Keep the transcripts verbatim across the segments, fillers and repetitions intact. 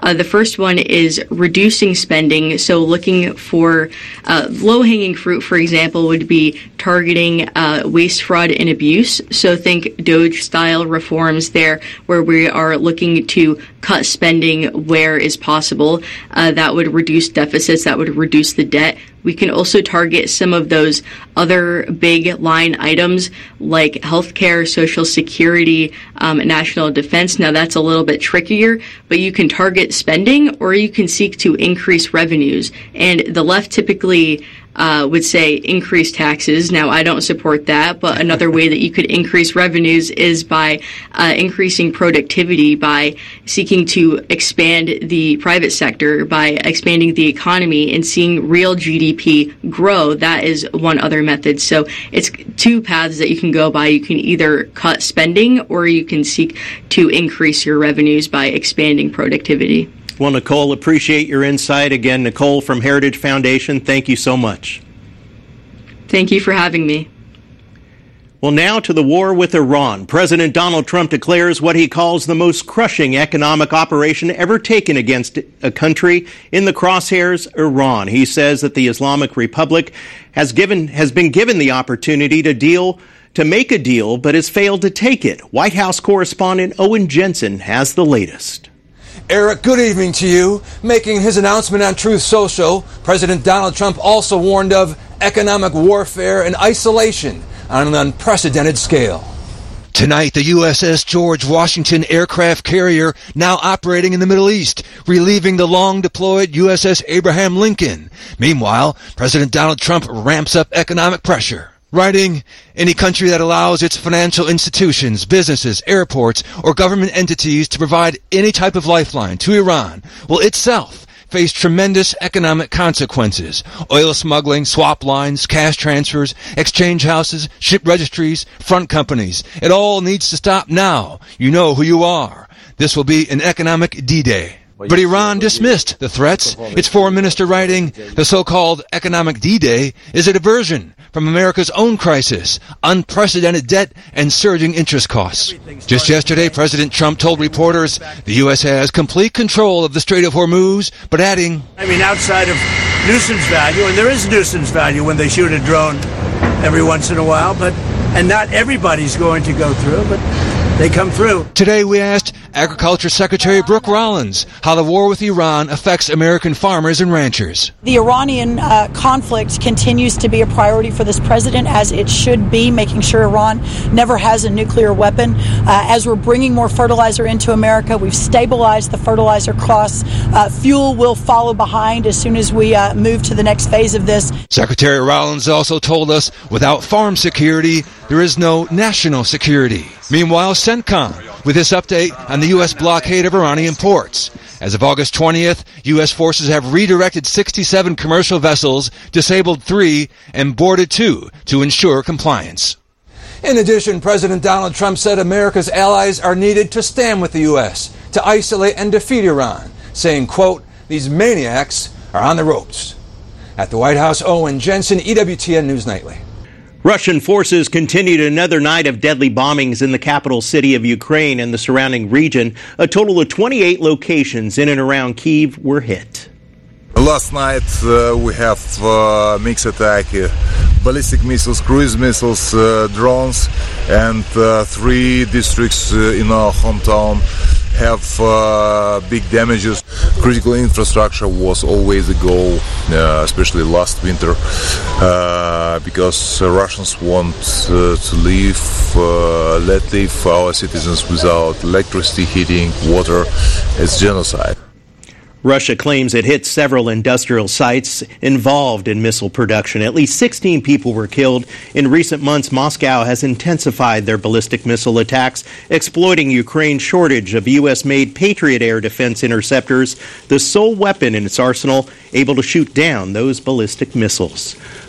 Uh, the first one is reducing spending, so looking for uh, low-hanging fruit, for example, would be targeting uh, waste, fraud, and abuse. So think Doge-style reforms there, where we are looking to cut spending where is possible. Uh, that would reduce deficits, that would reduce the debt. We can also target some of those other big line items like healthcare, Social Security, um, national defense. Now that's a little bit trickier, but you can target spending or you can seek to increase revenues. And the left typically Uh, would say increase taxes. Now, I don't support that, but another way that you could increase revenues is by uh, increasing productivity, by seeking to expand the private sector, by expanding the economy and seeing real G D P grow. That is one other method. So it's two paths that you can go by. You can either cut spending or you can seek to increase your revenues by expanding productivity. Well, Nicole, appreciate your insight. Again, Nicole from Heritage Foundation, thank you so much. Thank you for having me. Well, now to the war with Iran. President Donald Trump declares what he calls the most crushing economic operation ever taken against a country in the crosshairs, Iran. He says that the Islamic Republic has given has been given the opportunity to deal to make a deal, but has failed to take it. White House correspondent Owen Jensen has the latest. Eric, good evening to you. Making his announcement on Truth Social, President Donald Trump also warned of economic warfare and isolation on an unprecedented scale. Tonight, the U S S George Washington aircraft carrier now operating in the Middle East, relieving the long-deployed U S S Abraham Lincoln. Meanwhile, President Donald Trump ramps up economic pressure. Writing, any country that allows its financial institutions, businesses, airports, or government entities to provide any type of lifeline to Iran will itself face tremendous economic consequences. Oil smuggling, swap lines, cash transfers, exchange houses, ship registries, front companies. It all needs to stop now. You know who you are. This will be an economic D-Day. But Iran dismissed the threats. Its foreign minister writing, the so-called economic D-Day is a diversion from America's own crisis, unprecedented debt, and surging interest costs. Just yesterday, President Trump told reporters the U S has complete control of the Strait of Hormuz, but adding, I mean, outside of nuisance value, and there is nuisance value when they shoot a drone every once in a while, but and not everybody's going to go through, but they come through. Today we asked Agriculture Secretary Brooke Rollins how the war with Iran affects American farmers and ranchers. The Iranian uh, conflict continues to be a priority for this president, as it should be, making sure Iran never has a nuclear weapon. Uh, as we're bringing more fertilizer into America, we've stabilized the fertilizer costs. Uh, fuel will follow behind as soon as we uh, move to the next phase of this. Secretary Rollins also told us without farm security, there is no national security. Meanwhile, CENTCOM with this update on the U S blockade of Iranian ports. As of August twentieth, U S forces have redirected sixty-seven commercial vessels, disabled three, and boarded two to ensure compliance. In addition, President Donald Trump said America's allies are needed to stand with the U S to isolate and defeat Iran, saying, quote, these maniacs are on the ropes. At the White House, Owen Jensen, E W T N News Nightly. Russian forces continued another night of deadly bombings in the capital city of Ukraine and the surrounding region. A total of twenty-eight locations in and around Kyiv were hit. Last night uh, we have uh, mixed attack, uh, ballistic missiles, cruise missiles, uh, drones, and uh, three districts uh, in our hometown have uh, big damages. Critical infrastructure was always a goal, uh, especially last winter, uh, because uh, Russians want uh, to leave, uh, let leave our citizens without electricity, heating, water. It's genocide. Russia claims it hit several industrial sites involved in missile production. At least sixteen people were killed. In recent months, Moscow has intensified their ballistic missile attacks, exploiting Ukraine's shortage of U S-made Patriot air defense interceptors, the sole weapon in its arsenal able to shoot down those ballistic missiles.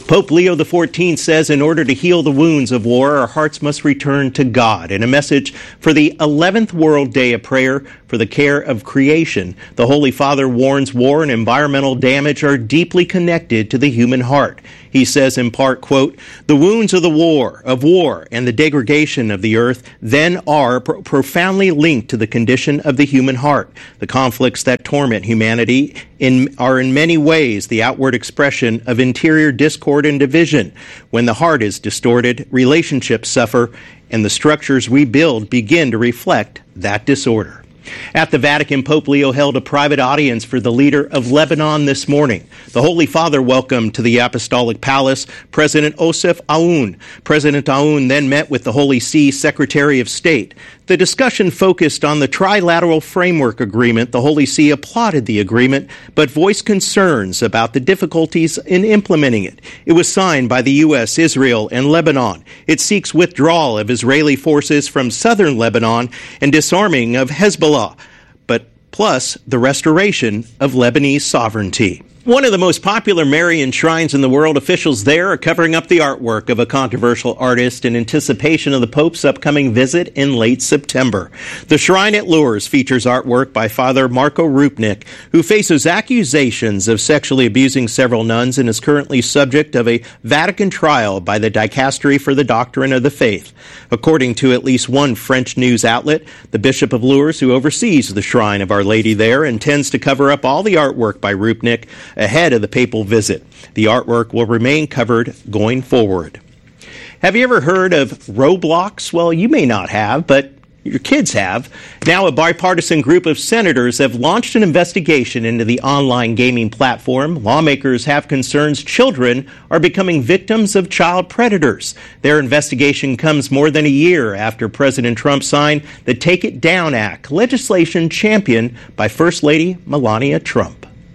Pope Leo the fourteenth says in order to heal the wounds of war, our hearts must return to God. In a message for the eleventh World Day of Prayer for the Care of Creation, the Holy Father warns war and environmental damage are deeply connected to the human heart. He says in part, quote, "The wounds of the war, of war and the degradation of the earth then are pro- profoundly linked to the condition of the human heart. The conflicts that torment humanity in, are in many ways the outward expression of interior discord and division. When the heart is distorted, relationships suffer, and the structures we build begin to reflect that disorder." At the Vatican, Pope Leo held a private audience for the leader of Lebanon this morning. The Holy Father welcomed to the Apostolic Palace President Osef Aoun. President Aoun then met with the Holy See Secretary of State. The discussion focused on the trilateral framework agreement. The Holy See applauded the agreement, but voiced concerns about the difficulties in implementing it. It was signed by the U S, Israel, and Lebanon. It seeks withdrawal of Israeli forces from southern Lebanon and disarming of Hezbollah, but plus the restoration of Lebanese sovereignty. One of the most popular Marian shrines in the world, officials there are covering up the artwork of a controversial artist in anticipation of the Pope's upcoming visit in late September. The shrine at Lourdes features artwork by Father Marco Rupnik, who faces accusations of sexually abusing several nuns and is currently subject of a Vatican trial by the Dicastery for the Doctrine of the Faith. According to at least one French news outlet, the Bishop of Lourdes, who oversees the shrine of Our Lady there, intends to cover up all the artwork by Rupnik ahead of the papal visit. The artwork will remain covered going forward. Have you ever heard of Roblox? Well, you may not have, but your kids have. Now a bipartisan group of senators have launched an investigation into the online gaming platform. Lawmakers have concerns children are becoming victims of child predators. Their investigation comes more than a year after President Trump signed the Take It Down Act, legislation championed by First Lady Melania Trump.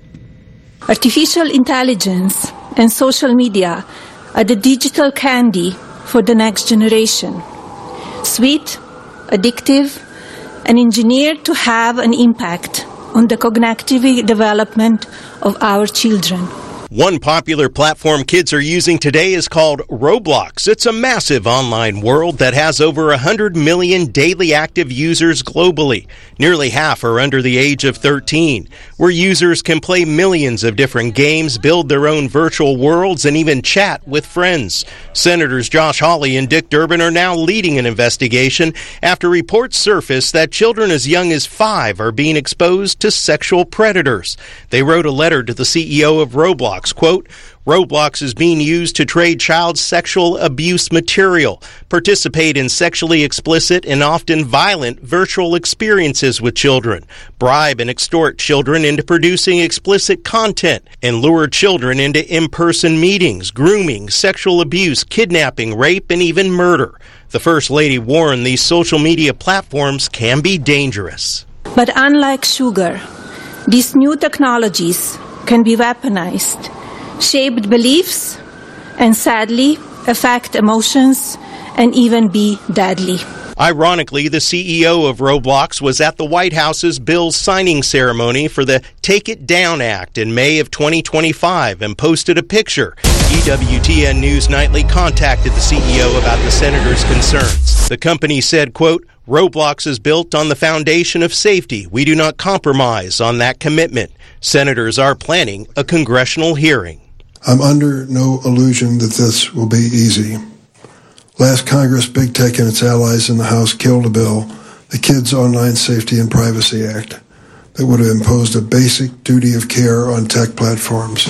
Artificial intelligence and social media are the digital candy for the next generation. Sweet, addictive, and engineered to have an impact on the cognitive development of our children. One popular platform kids are using today is called Roblox. It's a massive online world that has over one hundred million daily active users globally. Nearly half are under the age of thirteen, where users can play millions of different games, build their own virtual worlds, and even chat with friends. Senators Josh Hawley and Dick Durbin are now leading an investigation after reports surfaced that children as young as five are being exposed to sexual predators. They wrote a letter to the C E O of Roblox. Quote, "Roblox is being used to trade child sexual abuse material, participate in sexually explicit and often violent virtual experiences with children, bribe and extort children into producing explicit content, and lure children into in-person meetings, grooming, sexual abuse, kidnapping, rape, and even murder." The First Lady warned these social media platforms can be dangerous. But unlike sugar, these new technologies can be weaponized, shaped beliefs, and sadly affect emotions and even be deadly. Ironically, the C E O of Roblox was at the White House's bill signing ceremony for the Take It Down Act in May of twenty twenty-five and posted a picture. E W T N News Nightly contacted the C E O about the senator's concerns. The company said, quote, "Roblox is built on the foundation of safety. We do not compromise on that commitment. Senators are planning a congressional hearing." I'm under no illusion that this will be easy. Last Congress, Big Tech and its allies in the House killed a bill, the Kids Online Safety and Privacy Act, that would have imposed a basic duty of care on tech platforms.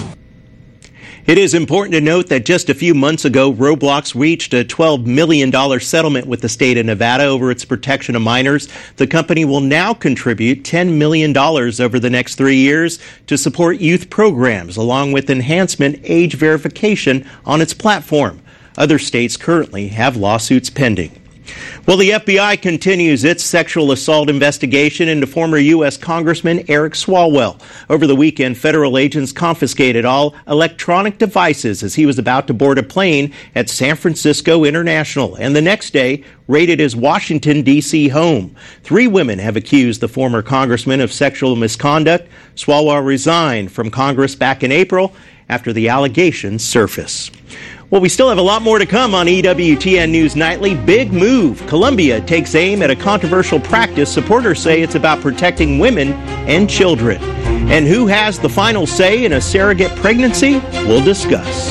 It is important to note that just a few months ago, Roblox reached a twelve million dollars settlement with the state of Nevada over its protection of minors. The company will now contribute ten million dollars over the next three years to support youth programs, along with enhancement age verification on its platform. Other states currently have lawsuits pending. Well, the F B I continues its sexual assault investigation into former U S Congressman Eric Swalwell. Over the weekend, federal agents confiscated all electronic devices as he was about to board a plane at San Francisco International, and the next day raided his Washington, D C home. Three women have accused the former congressman of sexual misconduct. Swalwell resigned from Congress back in April after the allegations surface. Well, we still have a lot more to come on E W T N News Nightly. Big move. Colombia takes aim at a controversial practice. Supporters say it's about protecting women and children. And who has the final say in a surrogate pregnancy? We'll discuss.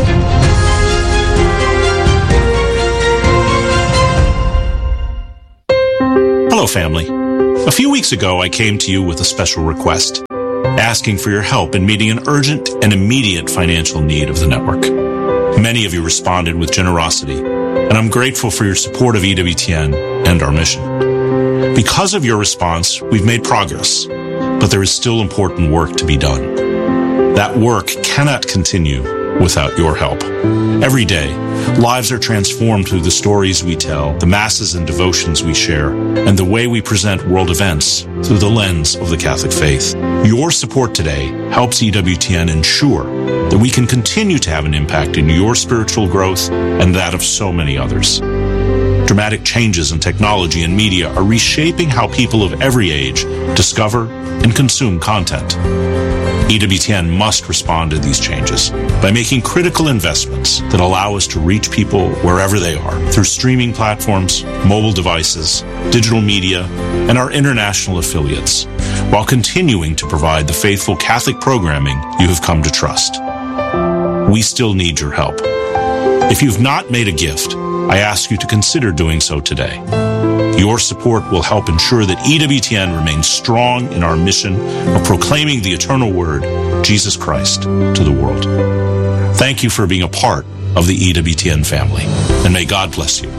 Hello, family. A few weeks ago, I came to you with a special request, asking for your help in meeting an urgent and immediate financial need of the network. Many of you responded with generosity, and I'm grateful for your support of E W T N and our mission. Because of your response, we've made progress, but there is still important work to be done. That work cannot continue without your help. Every day, lives are transformed through the stories we tell, the masses and devotions we share, and the way we present world events through the lens of the Catholic faith. Your support today helps E W T N ensure that we can continue to have an impact in your spiritual growth and that of so many others. Dramatic changes in technology and media are reshaping how people of every age discover and consume content. E W T N must respond to these changes by making critical investments that allow us to reach people wherever they are through streaming platforms, mobile devices, digital media, and our international affiliates, while continuing to provide the faithful Catholic programming you have come to trust. We still need your help. If you've not made a gift, I ask you to consider doing so today. Your support will help ensure that E W T N remains strong in our mission of proclaiming the eternal word, Jesus Christ, to the world. Thank you for being a part of the E W T N family, and may God bless you.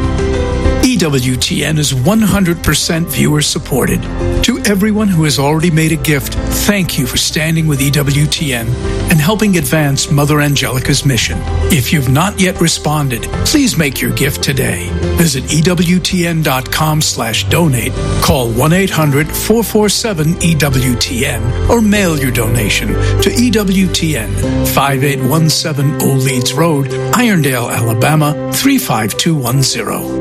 E W T N is one hundred percent viewer supported. To everyone who has already made a gift, thank you for standing with E W T N and helping advance Mother Angelica's mission. If you've not yet responded, please make your gift today. Visit E W T N dot com slash donate, call one eight hundred four four seven E W T N, or mail your donation to E W T N, five eight one seven Old Leeds Road, Irondale, Alabama, three five two one zero.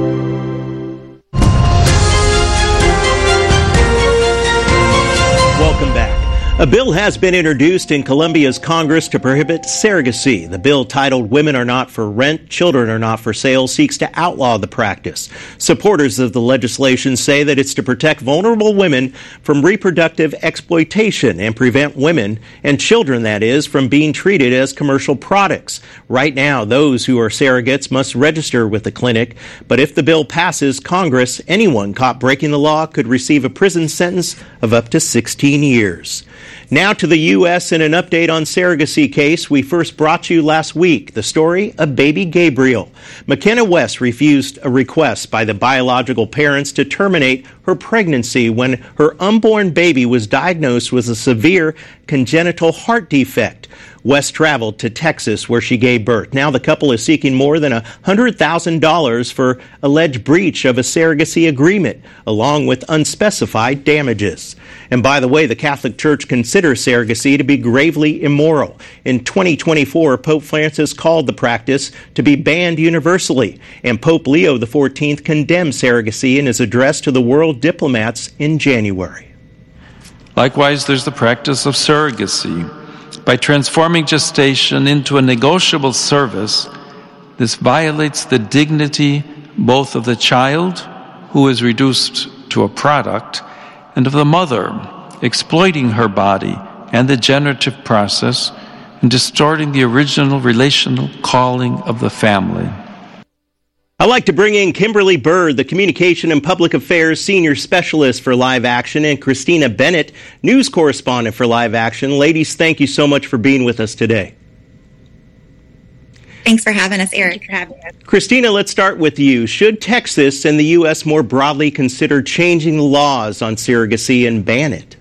Welcome back. A bill has been introduced in Colombia's Congress to prohibit surrogacy. The bill, titled Women Are Not for Rent, Children Are Not for Sale, seeks to outlaw the practice. Supporters of the legislation say that it's to protect vulnerable women from reproductive exploitation and prevent women, and children that is, from being treated as commercial products. Right now, those who are surrogates must register with the clinic, but if the bill passes Congress, anyone caught breaking the law could receive a prison sentence of up to sixteen years. Now to the U S and an update on surrogacy case we first brought you last week, the story of baby Gabriel. McKenna West refused a request by the biological parents to terminate her pregnancy when her unborn baby was diagnosed with a severe congenital heart defect. West traveled to Texas where she gave birth. Now the couple is seeking more than one hundred thousand dollars for alleged breach of a surrogacy agreement, along with unspecified damages. And by the way, the Catholic Church considers surrogacy to be gravely immoral. In twenty twenty-four, Pope Francis called the practice to be banned universally, and Pope Leo the fourteenth condemned surrogacy in his address to the world diplomats in January. Likewise, there's the practice of surrogacy. By transforming gestation into a negotiable service, this violates the dignity both of the child, who is reduced to a product, and of the mother, exploiting her body and the generative process and distorting the original relational calling of the family. I'd like to bring in Kimberly Bird, the Communication and Public Affairs Senior Specialist for Live Action, and Christina Bennett, News Correspondent for Live Action. Ladies, thank you so much for being with us today. Thanks for having us, Eric. For having us. Christina, let's start with you. Should Texas and the U S more broadly consider changing the laws on surrogacy and ban it?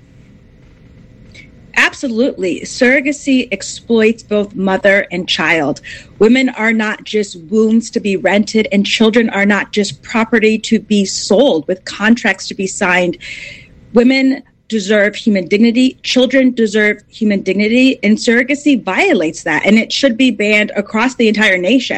Absolutely. Surrogacy exploits both mother and child. Women are not just wombs to be rented, and children are not just property to be sold with contracts to be signed. Women deserve human dignity. Children deserve human dignity, and surrogacy violates that, and it should be banned across the entire nation.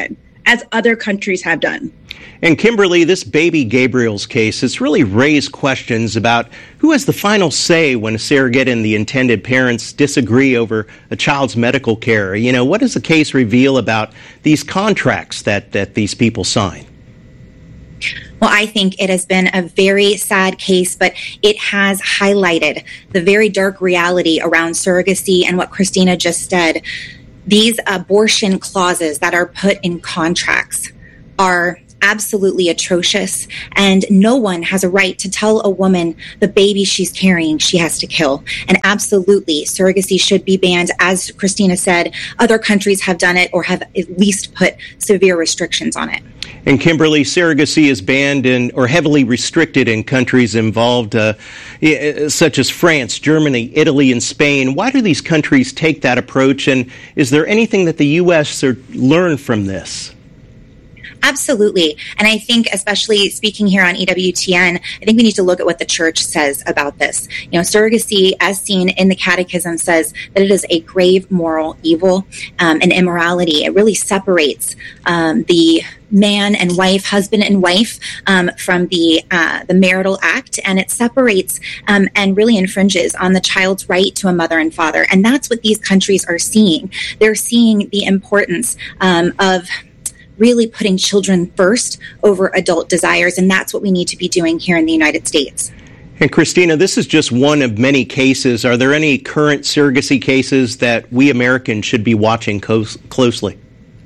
as other countries have done. And Kimberly, this baby Gabriel's case has really raised questions about who has the final say when a surrogate and the intended parents disagree over a child's medical care. You know, what does the case reveal about these contracts that, that these people sign? Well, I think it has been a very sad case, but it has highlighted the very dark reality around surrogacy and what Christina just said. These abortion clauses that are put in contracts are absolutely atrocious, and no one has a right to tell a woman the baby she's carrying she has to kill. And absolutely, surrogacy should be banned. As Christina said, other countries have done it or have at least put severe restrictions on it. And Kimberly, surrogacy is banned in, or heavily restricted in countries involved, uh, such as France, Germany, Italy, and Spain. Why do these countries take that approach? And is there anything that the U S are learn from this? Absolutely. And I think, especially speaking here on E W T N, I think we need to look at what the church says about this. You know, surrogacy, as seen in the Catechism, says that it is a grave moral evil um, and immorality. It really separates um, the man and wife, husband and wife, um, from the uh, the marital act, and it separates um, and really infringes on the child's right to a mother and father. And that's what these countries are seeing. They're seeing the importance um, of really putting children first over adult desires, and that's what we need to be doing here in the United States. And Christina, this is just one of many cases. Are there any current surrogacy cases that we Americans should be watching co- closely?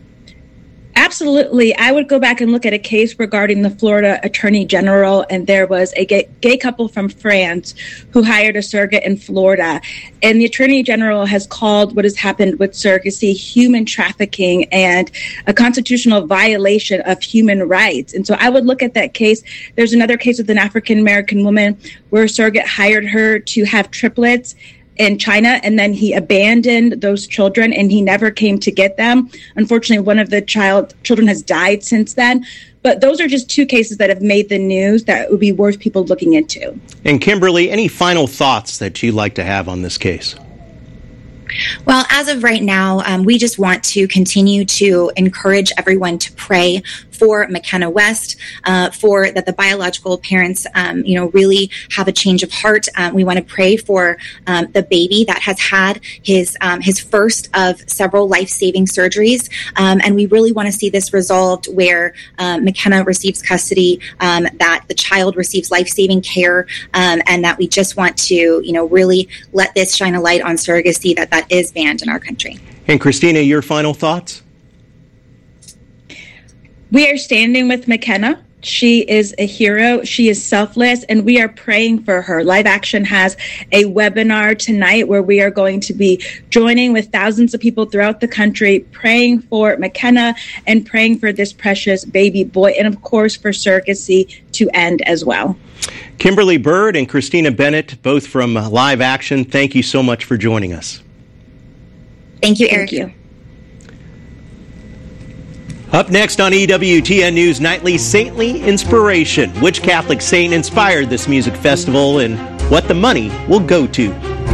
Absolutely. I would go back and look at a case regarding the Florida Attorney General, and there was a gay, gay couple from France who hired a surrogate in Florida. And the Attorney General has called what has happened with surrogacy human trafficking and a constitutional violation of human rights. And so I would look at that case. There's another case with an African-American woman where a surrogate hired her to have triplets in China, and then he abandoned those children and he never came to get them. Unfortunately, one of the child children has died since then. But those are just two cases that have made the news that would be worth people looking into. And Kimberly, any final thoughts that you'd like to have on this case? Well, as of right now, um, we just want to continue to encourage everyone to pray for McKenna West, uh, for that the biological parents, um, you know, really have a change of heart. Um, we want to pray for um, the baby that has had his um, his first of several life-saving surgeries, um, and we really want to see this resolved where uh, McKenna receives custody, um, that the child receives life-saving care, um, and that we just want to, you know, really let this shine a light on surrogacy, that that is banned in our country. And Christina, your final thoughts? We are standing with McKenna. She is a hero. She is selfless, and we are praying for her. Live Action has a webinar tonight where we are going to be joining with thousands of people throughout the country, praying for McKenna and praying for this precious baby boy, and of course for surrogacy to end as well. Kimberly Bird and Christina Bennett, both from Live Action, thank you so much for joining us. Thank you, Eric. Thank you. Up next on E W T N News Nightly, Saintly Inspiration. Which Catholic saint inspired this music festival and what the money will go to?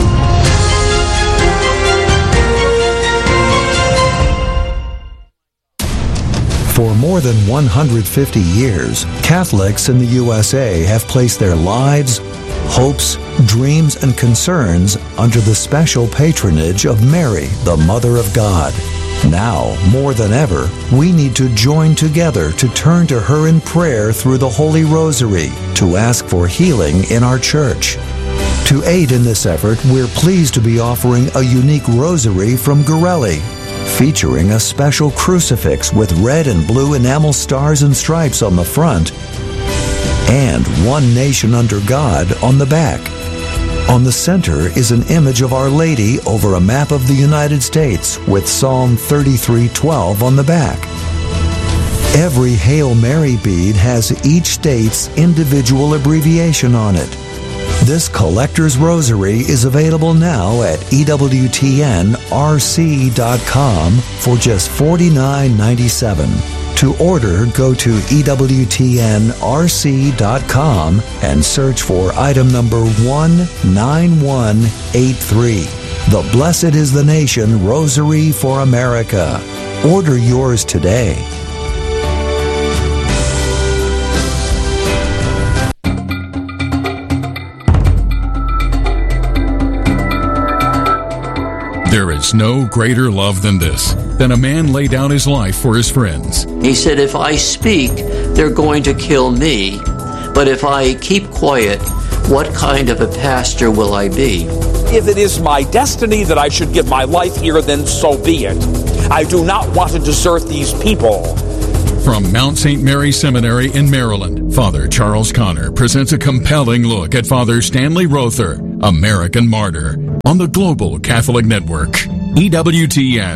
For more than one hundred fifty years, Catholics in the U S A have placed their lives, hopes, dreams, and concerns under the special patronage of Mary, the Mother of God. Now, more than ever, we need to join together to turn to her in prayer through the Holy Rosary to ask for healing in our church. To aid in this effort, we're pleased to be offering a unique rosary from Gorelli, featuring a special crucifix with red and blue enamel stars and stripes on the front, and One Nation Under God on the back. On the center is an image of Our Lady over a map of the United States with Psalm thirty-three twelve on the back. Every Hail Mary bead has each state's individual abbreviation on it. This collector's rosary is available now at E W T N R C dot com for just forty-nine ninety-seven. To order, go to E W T N R C dot com and search for item number one nine one eight three. The Blessed is the Nation Rosary for America. Order yours today. There is no greater love than this, than a man lay down his life for his friends. He said, if I speak, they're going to kill me. But if I keep quiet, what kind of a pastor will I be? If it is my destiny that I should give my life here, then so be it. I do not want to desert these people. From Mount Saint Mary Seminary in Maryland, Father Charles Connor presents a compelling look at Father Stanley Rother, American Martyr, on the Global Catholic Network, E W T N.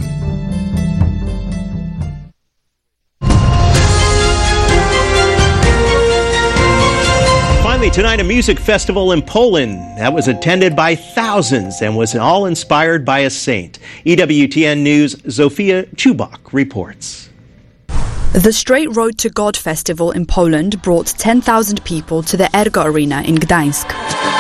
Finally tonight, a music festival in Poland that was attended by thousands and was all inspired by a saint. E W T N News' Zofia Chubak reports. The Straight Road to God festival in Poland brought ten thousand people to the Ergo Arena in Gdańsk.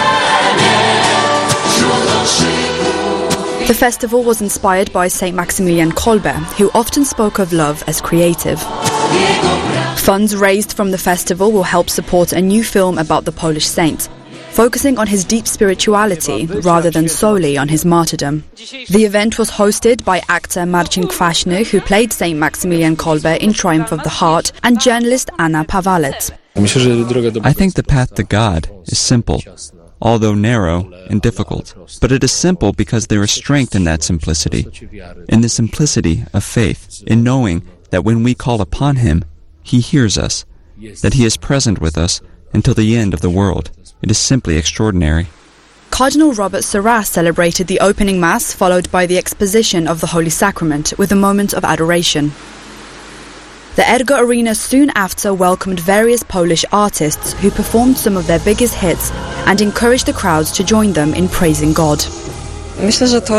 The festival was inspired by Saint Maximilian Kolbe, who often spoke of love as creative. Funds raised from the festival will help support a new film about the Polish saint, focusing on his deep spirituality rather than solely on his martyrdom. The event was hosted by actor Marcin Kwaśny, who played Saint Maximilian Kolbe in Triumph of the Heart, and journalist Anna Pawalec. I think the path to God is simple, although narrow and difficult. But it is simple because there is strength in that simplicity, in the simplicity of faith, in knowing that when we call upon Him, He hears us, that He is present with us until the end of the world. It is simply extraordinary. Cardinal Robert Sarra celebrated the opening Mass, followed by the exposition of the Holy Sacrament with a moment of adoration. The Ergo Arena soon after welcomed various Polish artists who performed some of their biggest hits and encouraged the crowds to join them in praising God. I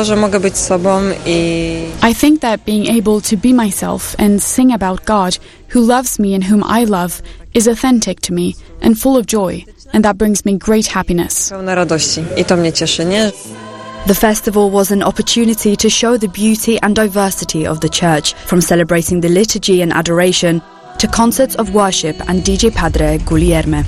think that being able to be myself and sing about God, who loves me and whom I love, is authentic to me and full of joy, and that brings me great happiness. The festival was an opportunity to show the beauty and diversity of the Church, from celebrating the liturgy and adoration to concerts of worship and D J Padre Guilherme.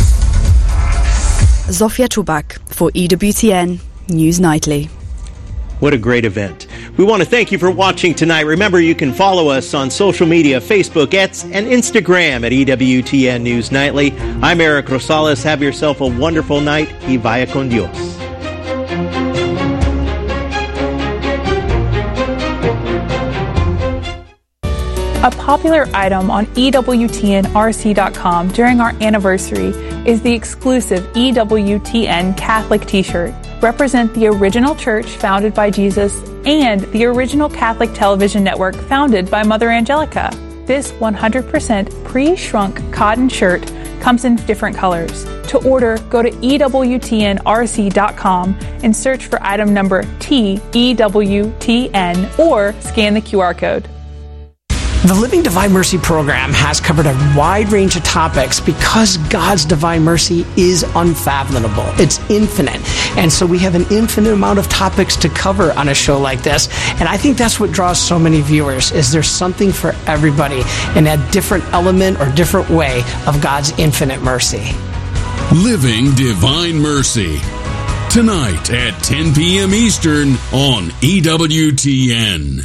Zofia Chubak for E W T N News Nightly. What a great event. We want to thank you for watching tonight. Remember, you can follow us on social media, Facebook, X, and Instagram at E W T N News Nightly. I'm Eric Rosales. Have yourself a wonderful night. Y vaya con Dios. A popular item on E W T N R C dot com during our anniversary is the exclusive E W T N Catholic t-shirt. Represent the original church founded by Jesus and the original Catholic television network founded by Mother Angelica. This one hundred percent pre-shrunk cotton shirt comes in different colors. To order, go to E W T N R C dot com and search for item number T E W T N or scan the Q R code. The Living Divine Mercy program has covered a wide range of topics because God's divine mercy is unfathomable. It's infinite. And so we have an infinite amount of topics to cover on a show like this. And I think that's what draws so many viewers, is there's something for everybody in that different element or different way of God's infinite mercy. Living Divine Mercy. Tonight at ten p.m. Eastern on E W T N.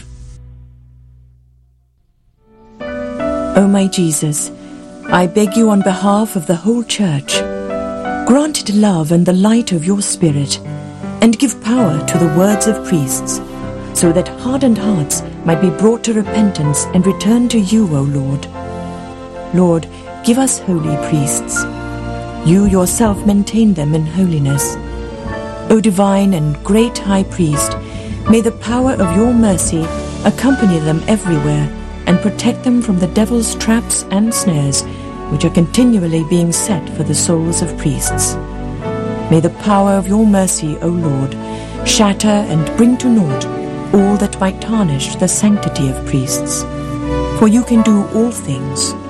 O my Jesus, I beg you on behalf of the whole Church, grant it love and the light of your Spirit, and give power to the words of priests, so that hardened hearts might be brought to repentance and return to you, O Lord. Lord, give us holy priests. You yourself maintain them in holiness. O divine and great High Priest, may the power of your mercy accompany them everywhere, and protect them from the devil's traps and snares, which are continually being set for the souls of priests. May the power of your mercy, O Lord, shatter and bring to naught all that might tarnish the sanctity of priests. For you can do all things,